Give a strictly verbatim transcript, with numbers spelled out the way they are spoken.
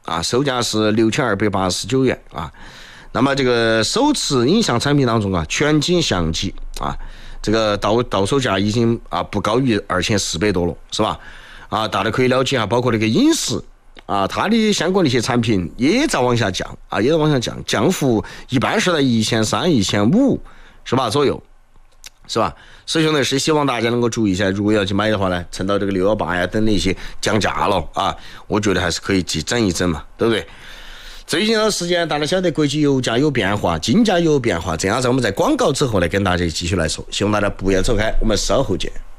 啊，售价是六千二百八十九元啊。那么这个首次影像产品当中啊，全景相机啊，这个到到手价已经啊不高于二千四百多了，是吧？啊，大家可以了解一下，包括那个影视啊，它的相关的一些产品也在往下降啊，也在往下降，降幅一般是在一千三、一千五，是吧？左右，是吧？所以说呢，是希望大家能够注意一下，如果要去买的话呢，趁到这个六幺八呀等那些降价了啊，我觉得还是可以去整一整嘛，对不对？最近的时间，大家晓得国际油价有变化，金价有变化，这样子我们在广告之后呢，跟大家继续来说，希望大家不要走开，我们稍后见。